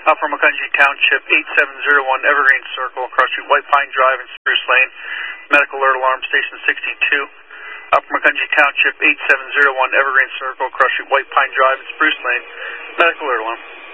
Upper Macungie Township, 8701 Evergreen Circle, across Street, White Pine Drive and Spruce Lane. Medical alert alarm, station 62. Upper Macungie Township, 8701 Evergreen Circle, across Street, White Pine Drive and Spruce Lane. Medical alert alarm.